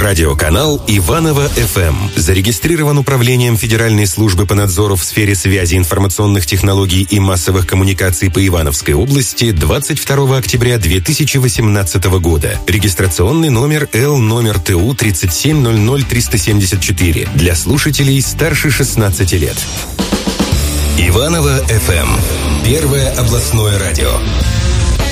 Радиоканал Иваново-ФМ. Зарегистрирован Управлением Федеральной службы по надзору в сфере связи, информационных технологий и массовых коммуникаций по Ивановской области 22 октября 2018 года. Регистрационный номер Л ТУ 3700374 для слушателей старше 16 лет. Иваново-ФМ. Первое областное радио.